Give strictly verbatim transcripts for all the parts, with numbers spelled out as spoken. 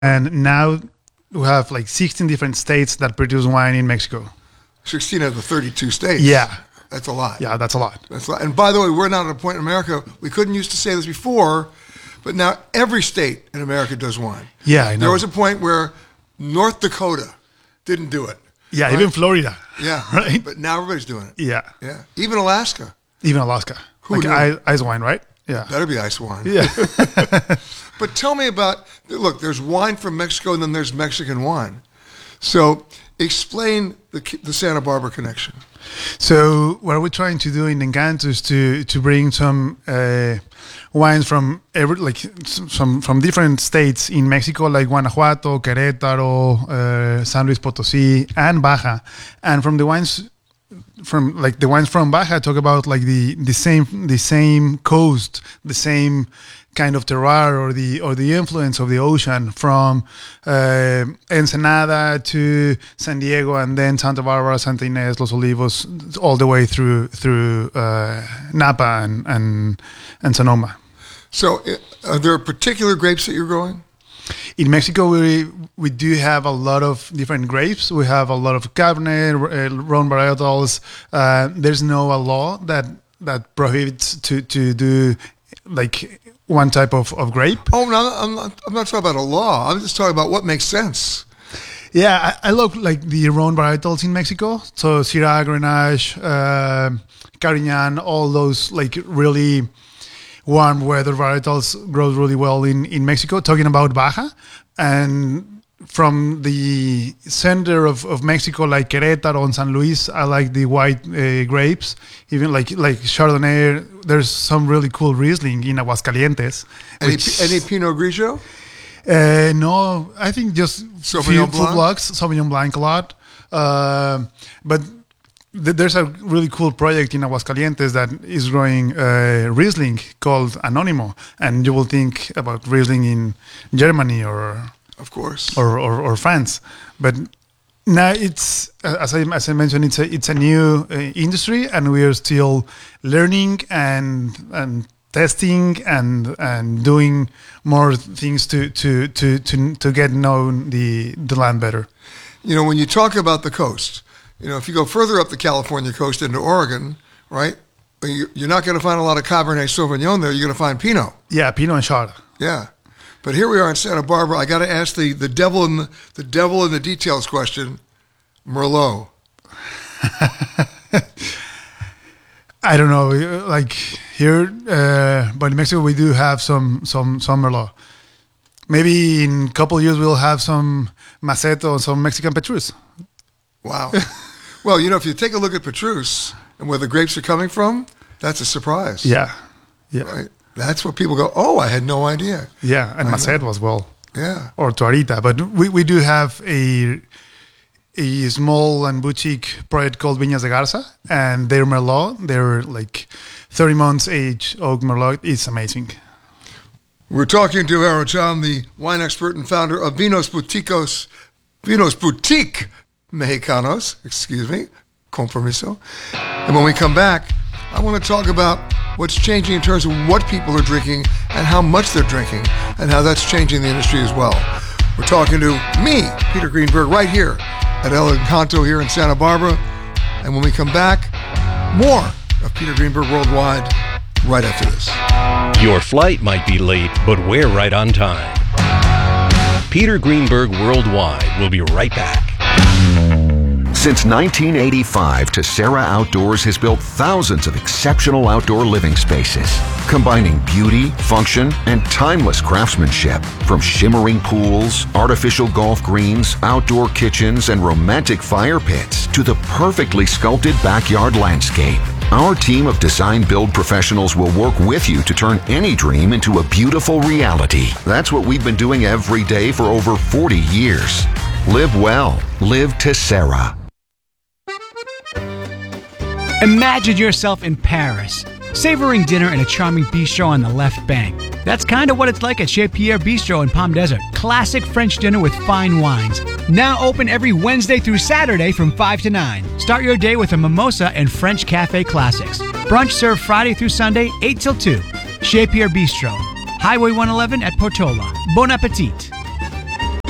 And now we have like sixteen different states that produce wine in Mexico. sixteen of the thirty-two states. Yeah. That's a lot. Yeah, that's a lot. That's a lot. And by the way, we're not at a point in America, we couldn't used to say this before, but now every state in America does wine. Yeah, I know. There was a point where North Dakota didn't do it. Yeah, right? even Florida. Yeah. Right? But now everybody's doing it. Yeah. Yeah. Even Alaska. Even Alaska. Who like knew? I, ice wine, right? Yeah. Better be ice wine. Yeah. But tell me about, look, there's wine from Mexico and then there's Mexican wine. So explain the the Santa Barbara connection. So what we're trying to do in Encanto is to to bring some uh, wines from every like some from different states in Mexico, like Guanajuato, Querétaro, uh, San Luis Potosí, and Baja, and from the wines from like the wines from Baja talk about like the the same the same coast, the same kind of terroir or the or the influence of the ocean from uh, Ensenada to San Diego and then Santa Barbara, Santa Ynez, Los Olivos, all the way through through uh, Napa and, and and Sonoma. So are there particular grapes that you're growing? In Mexico, we we do have a lot of different grapes. We have a lot of Cabernet, uh, Rhone varietals. Uh, there's no a law that that prohibits to to do like one type of, of grape. Oh, no, I'm not, I'm not talking about a law. I'm just talking about what makes sense. Yeah, I, I love like the Rhone varietals in Mexico. So Syrah, Grenache, uh, Carignan, all those like really warm weather varietals grow really well in, in Mexico. Talking about Baja, and from the center of, of Mexico, like Querétaro and San Luis, I like the white uh, grapes. Even like like Chardonnay, there's some really cool Riesling in Aguascalientes. Any, which, any Pinot Grigio? Uh, no, I think just Sauvignon few, Blanc? few blocks, Sauvignon Blanc a lot. Uh, but th- there's a really cool project in Aguascalientes that is growing uh, Riesling called Anonimo, and you will think about Riesling in Germany or of course or, or, or France, but now it's uh, as I as I mentioned, it's a it's a new uh, industry, and we are still learning and and testing and and doing more things to to to to, to get known the the land better. You know, when you talk about the coast, you know, if you go further up the California coast into Oregon, right, you're not going to find a lot of Cabernet Sauvignon there. You're going to find Pinot. Yeah, Pinot and Chard. Yeah. But here we are in Santa Barbara. I got to ask the, the devil in the, the devil in the details question, Merlot. I don't know, like here, uh, but in Mexico we do have some some some Merlot. Maybe in a couple of years we'll have some Maceto, some Mexican Petrus. Wow. Well, you know, if you take a look at Petrus and where the grapes are coming from, that's a surprise. Yeah, yeah. Right? That's what people go, oh, I had no idea. Yeah, and Maceto as well. Yeah. Or Tuarita. But we, we do have a a small and boutique project called Viñas de Garza, and their Merlot, they're like thirty months age oak Merlot. It's amazing. We're talking to Aaron Cham, the wine expert and founder of Vinos Buticos, Vinos Boutique Mexicanos, excuse me, con permiso. And when we come back, I want to talk about what's changing in terms of what people are drinking and how much they're drinking and how that's changing the industry as well. We're talking to me, Peter Greenberg, right here at El Encanto here in Santa Barbara. And when we come back, more of Peter Greenberg Worldwide right after this. Your flight might be late, but we're right on time. Peter Greenberg Worldwide will be right back. Since nineteen eighty-five, Tessera Outdoors has built thousands of exceptional outdoor living spaces, combining beauty, function, and timeless craftsmanship. From shimmering pools, artificial golf greens, outdoor kitchens, and romantic fire pits to the perfectly sculpted backyard landscape. Our team of design-build professionals will work with you to turn any dream into a beautiful reality. That's what we've been doing every day for over forty years. Live well. Live Tessera. Imagine yourself in Paris, savoring dinner in a charming bistro on the left bank. That's kind of what it's like at Chez Pierre Bistro in Palm Desert. Classic French dinner with fine wines. Now open every Wednesday through Saturday from five to nine. Start your day with a mimosa and French cafe classics. Brunch served Friday through Sunday, eight till two. Chez Pierre Bistro, Highway one eleven at Portola. Bon appetit.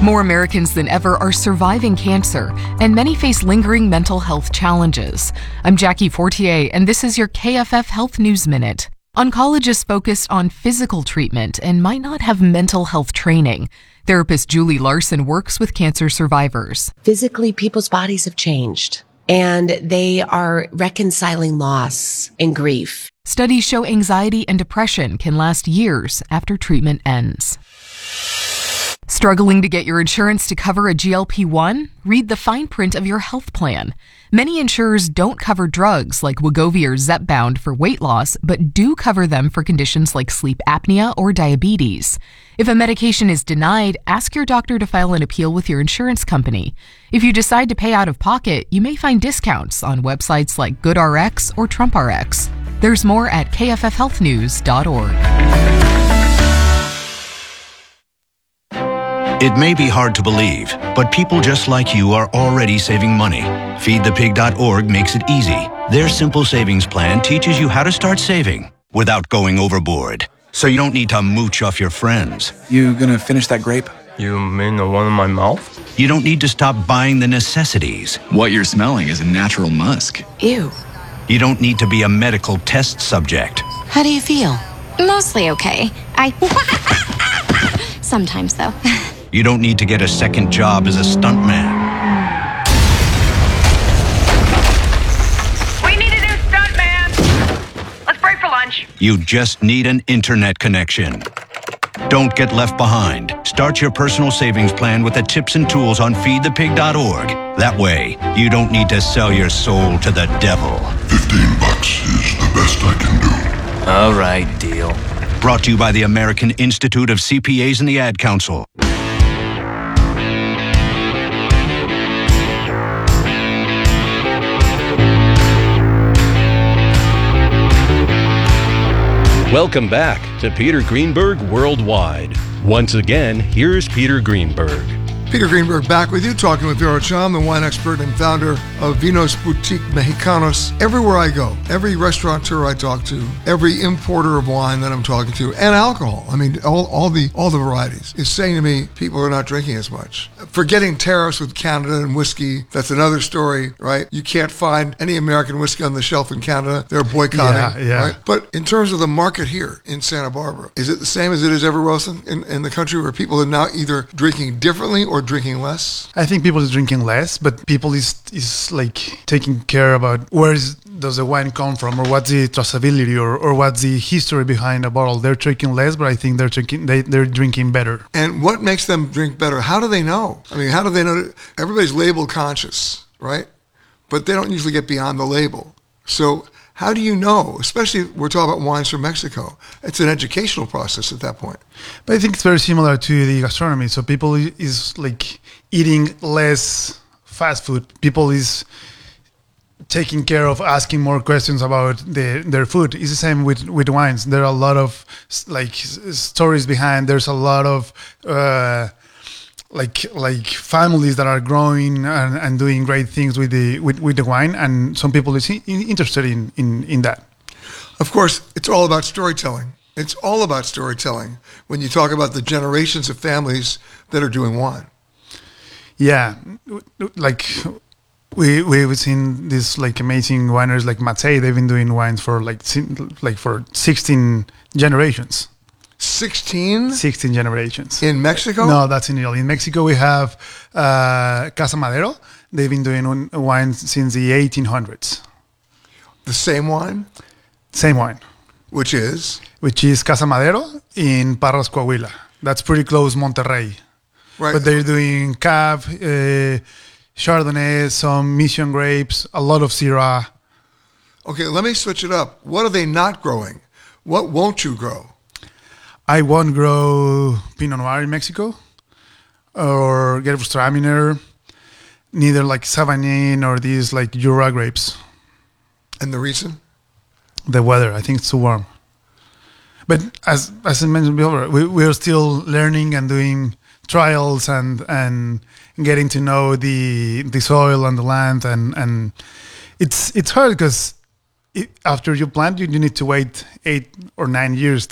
More Americans than ever are surviving cancer, and many face lingering mental health challenges. I'm Jackie Fortier, and this is your K F F Health News Minute. Oncologists focus on physical treatment and might not have mental health training. Therapist Julie Larson works with cancer survivors. Physically, people's bodies have changed, and they are reconciling loss and grief. Studies show anxiety and depression can last years after treatment ends. Struggling to get your insurance to cover a G L P one? Read the fine print of your health plan. Many insurers don't cover drugs like Wegovy or Zepbound for weight loss, but do cover them for conditions like sleep apnea or diabetes. If a medication is denied, ask your doctor to file an appeal with your insurance company. If you decide to pay out of pocket, you may find discounts on websites like GoodRx or TrumpRx. There's more at K F F health news dot org. It may be hard to believe, but people just like you are already saving money. feed the pig dot org makes it easy. Their simple savings plan teaches you how to start saving without going overboard. So you don't need to mooch off your friends. You gonna finish that grape? You mean the one in my mouth? You don't need to stop buying the necessities. What you're smelling is a natural musk. Ew. You don't need to be a medical test subject. How do you feel? Mostly okay. I... Sometimes, though. You don't need to get a second job as a stuntman. We need a new stuntman. Let's break for lunch. You just need an internet connection. Don't get left behind. Start your personal savings plan with the tips and tools on feed the pig dot org. That way, you don't need to sell your soul to the devil. Fifteen bucks is the best I can do. All right, deal. Brought to you by the American Institute of C P As and the Ad Council. Welcome back to Peter Greenberg Worldwide. Once again, here's Peter Greenberg. Peter Greenberg back with you, talking with Vero Cham, the wine expert and founder of Vinos Boutique Mexicanos. Everywhere I go, every restaurateur I talk to, every importer of wine that I'm talking to, and alcohol, I mean, all, all the all the varieties, is saying to me, people are not drinking as much. Forgetting tariffs with Canada and whiskey, that's another story, right? You can't find any American whiskey on the shelf in Canada. They're boycotting, yeah, yeah. right? But in terms of the market here in Santa Barbara, is it the same as it is everywhere else in, in, in the country, where people are now either drinking differently or drinking less? I think people is drinking less, but people is is like taking care about where is, does the wine come from, or what's the traceability, or, or what's the history behind a bottle. They're drinking less, but I think they're drinking they, they're drinking better. And what makes them drink better? How do they know? I mean, how do they know? Everybody's label conscious, right? But they don't usually get beyond the label. So how do you know? Especially if we're talking about wines from Mexico. It's an educational process at that point. But I think it's very similar to the gastronomy. So people is like eating less fast food. People is taking care of asking more questions about the, their food. It's the same with, with wines. There are a lot of like stories behind. There's a lot of uh, like like families that are growing and, and doing great things with the with, with the wine, and some people is in, interested in, in, in that. Of course, it's all about storytelling. It's all about storytelling when you talk about the generations of families that are doing wine. Yeah, like we we've seen these like amazing wineries like Mattei. They've been doing wines for like like for sixteen generations. Sixteen. Sixteen generations in Mexico. No, that's in Italy. In Mexico, we have uh, Casa Madero. They've been doing wine since the eighteen hundreds. The same wine. Same wine. Which is which is Casa Madero in Parras, Coahuila. That's pretty close Monterrey. Right. But they're doing Cab, uh, Chardonnay, some Mission grapes, a lot of Syrah. Okay, let me switch it up. What are they not growing? What won't you grow? I won't grow Pinot Noir in Mexico or Gewürztraminer, neither like Sauvignon or these like Jura grapes. And the reason? The weather. I think it's too warm. But as as I mentioned before, we, we're still learning and doing trials and and getting to know the the soil and the land, and and it's it's hard because it, after you plant you, you need to wait eight or nine years